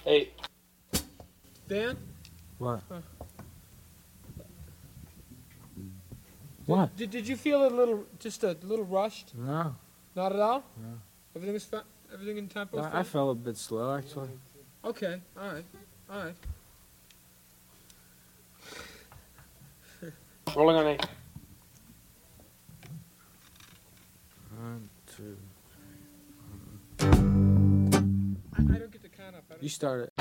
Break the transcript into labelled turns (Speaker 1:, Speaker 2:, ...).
Speaker 1: 8.
Speaker 2: Dan?
Speaker 3: What?
Speaker 2: Huh.
Speaker 3: What?
Speaker 2: Did you feel just a little rushed?
Speaker 3: No.
Speaker 2: Not at all?
Speaker 3: No.
Speaker 2: Everything in tempo was
Speaker 3: I
Speaker 2: fine?
Speaker 3: felt a bit slow, actually.
Speaker 2: Okay, alright.
Speaker 1: Rolling on 8.
Speaker 3: 1, 2.
Speaker 2: I don't get the count up.
Speaker 3: You started.